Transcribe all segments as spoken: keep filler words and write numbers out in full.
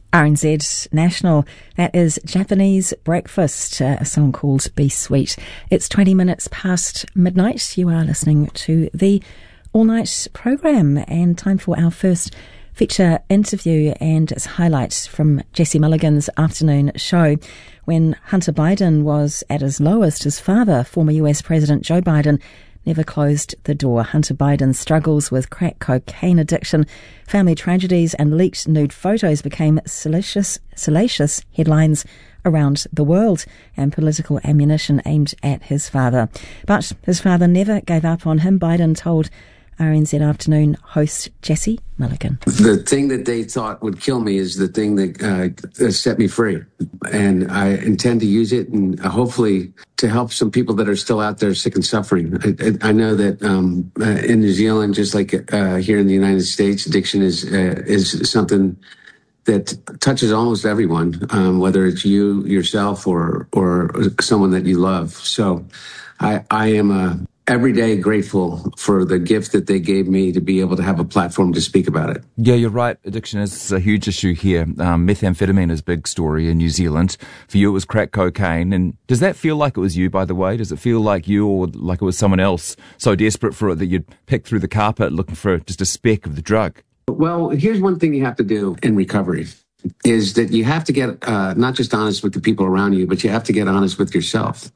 R N Z National. That is Japanese Breakfast, uh, a song called Be Sweet. It's twenty minutes past midnight. You are listening to the all-night programme, and time for our first feature interview, and it's highlights from Jesse Mulligan's afternoon show. When Hunter Biden was at his lowest, his father, former U S President Joe Biden, never closed the door. Hunter Biden's struggles with crack cocaine addiction, family tragedies and leaked nude photos became salacious, salacious headlines around the world, and political ammunition aimed at his father. But his father never gave up on him, Biden told R N Z Afternoon host Jesse Mulligan. The thing that they thought would kill me is the thing that uh, set me free. And I intend to use it, and hopefully to help some people that are still out there sick and suffering. I, I know that um, uh, in New Zealand, just like uh, here in the United States, addiction is uh, is something that touches almost everyone, um, whether it's you, yourself, or or someone that you love. So I, I am a every day grateful for the gift that they gave me to be able to have a platform to speak about it. Yeah, you're right. Addiction is a huge issue here. Um, methamphetamine is a big story in New Zealand. For you, it was crack cocaine. And does that feel like it was you, by the way? Does it feel like you, or like it was someone else so desperate for it that you'd pick through the carpet looking for just a speck of the drug? Well, here's one thing you have to do in recovery, is that you have to get uh, not just honest with the people around you, but you have to get honest with yourself.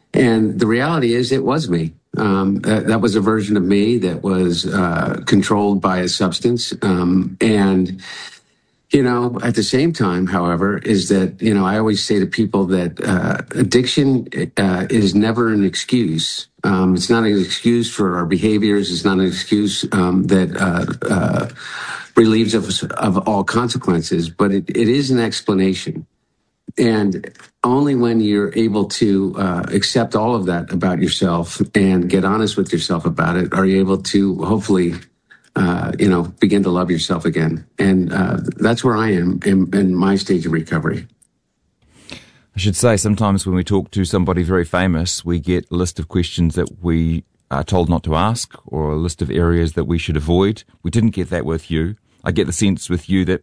And the reality is it was me. Um, that, that was a version of me that was uh, controlled by a substance. Um, and, you know, at the same time, however, is that, you know, I always say to people that uh, addiction uh, is never an excuse. Um, it's not an excuse for our behaviors. It's not an excuse um, that uh, uh, relieves us of all consequences, but it, it is an explanation. And only when you're able to uh, accept all of that about yourself and get honest with yourself about it, are you able to hopefully, uh, you know, begin to love yourself again. And uh, that's where I am in, in my stage of recovery. I should say, sometimes when we talk to somebody very famous, we get a list of questions that we are told not to ask, or a list of areas that we should avoid. We didn't get that with you. I get the sense with you that